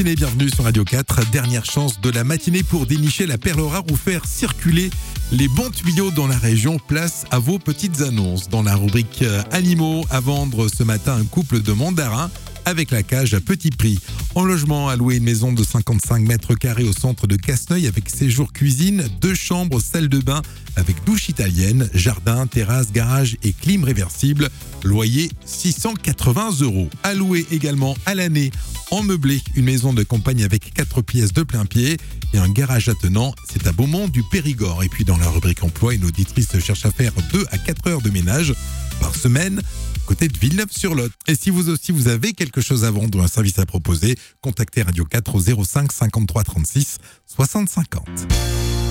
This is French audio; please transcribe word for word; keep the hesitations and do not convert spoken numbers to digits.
matinée, bienvenue sur Radio quatre. Dernière chance de la matinée pour dénicher la perle rare ou faire circuler les bons tuyaux dans la région. Place à vos petites annonces. Dans la rubrique animaux, à vendre ce matin un couple de mandarins avec la cage à petit prix. En logement, à louer une maison de cinquante-cinq mètres carrés au centre de Casseneuil avec séjour cuisine, deux chambres, salle de bain avec douche italienne, jardin, terrasse, garage et clim réversible. Loyer six cent quatre-vingts euros. À louer également à l'année en meublé, une maison de campagne avec quatre pièces de plein pied et un garage attenant. C'est à Beaumont du Périgord. Et puis dans la rubrique emploi, une auditrice cherche à faire deux à quatre heures de ménage par semaine côté de Villeneuve-sur-Lot. Et si vous aussi vous avez quelque chose à vendre ou un service à proposer, contactez Radio quatre au zéro cinq cinquante-trois trente-six soixante cinquante.